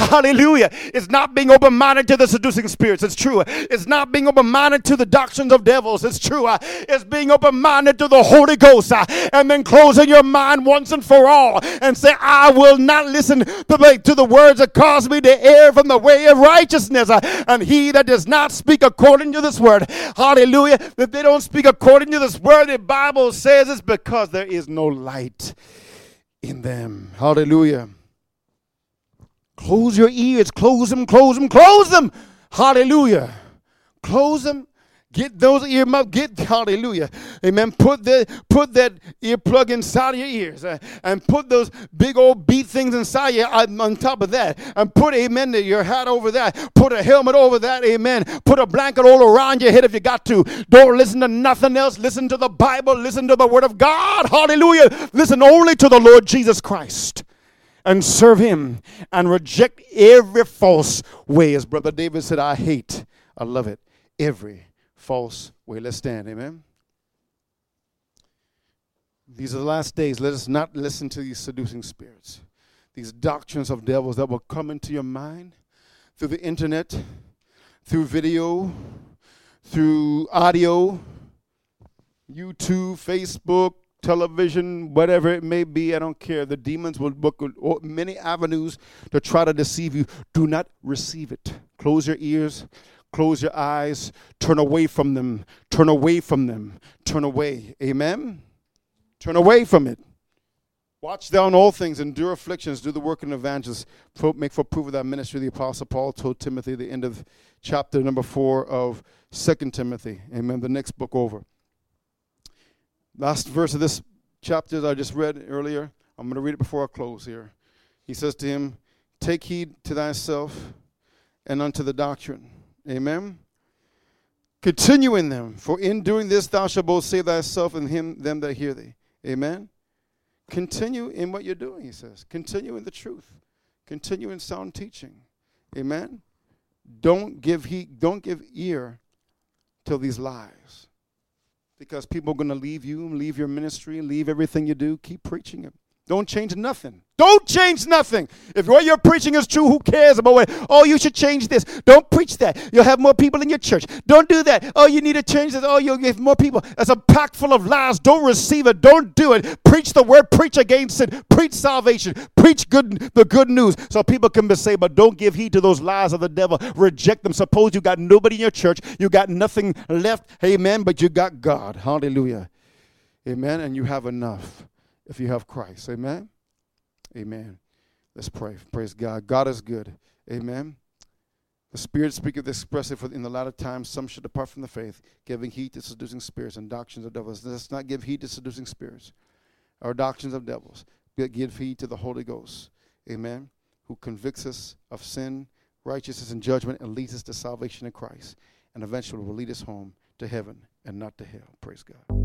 Hallelujah. It's not being open-minded to the seducing spirits. It's true. It's not being open-minded to the doctrines of devils. It's true. It's being open-minded to the Holy Ghost. And then closing your mind once and for all and say, I will not listen to the words that cause me to err from the way of righteousness. And he that does not speak according to this word, hallelujah, if they don't speak according to this word, the Bible says it's because there is no light in them. Hallelujah. Close your ears. Close them, close them, close them. Hallelujah. Close them. Get those earmuffs. Hallelujah. Amen. Put that earplug inside of your ears. And put those big old beat things inside you on top of that. And put, amen, your hat over that. Put a helmet over that. Amen. Put a blanket all around your head if you got to. Don't listen to nothing else. Listen to the Bible. Listen to the Word of God. Hallelujah. Listen only to the Lord Jesus Christ. And serve him. And reject every false way. As Brother David said, I love it, every false way. Let's stand. Amen. These are the last days. Let us not listen to these seducing spirits, these doctrines of devils that will come into your mind through the internet, through video, through audio, YouTube, Facebook, television, whatever it may be. I don't care. The demons will book many avenues to try to deceive you. Do not receive it. Close your ears. Close your eyes. Turn away from them. Turn away from them. Turn away. Amen? Turn away from it. Watch thou in all things. Endure afflictions. Do the work of an evangelist. Make for proof of that ministry. The Apostle Paul told Timothy at the end of chapter number 4 of 2 Timothy. Amen. The next book over. Last verse of this chapter that I just read earlier. I'm going to read it before I close here. He says to him, take heed to thyself and unto the doctrine. Amen. Continue in them, for in doing this thou shalt both save thyself and them that hear thee. Amen. Continue in what you're doing, he says. Continue in the truth. Continue in sound teaching. Amen. Don't give ear to these lies. Because people are going to leave you, leave your ministry, leave everything you do. Keep preaching it. Don't change nothing. Don't change nothing. If what you're preaching is true, who cares about what? Oh, you should change this. Don't preach that. You'll have more people in your church. Don't do that. Oh, you need to change this. Oh, you'll get more people. That's a pack full of lies. Don't receive it. Don't do it. Preach the word. Preach against sin. Preach salvation. Preach the good news so people can be saved. But don't give heed to those lies of the devil. Reject them. Suppose you got nobody in your church. You got nothing left. Amen. But you got God. Hallelujah. Amen. And you have enough. If you have Christ. Amen? Amen. Let's pray. Praise God. God is good. Amen. The Spirit speaketh expressly, for in the latter times some should depart from the faith, giving heed to seducing spirits and doctrines of devils. Let's not give heed to seducing spirits or doctrines of devils, but give heed to the Holy Ghost. Amen. Who convicts us of sin, righteousness, and judgment, and leads us to salvation in Christ. And eventually will lead us home to heaven and not to hell. Praise God.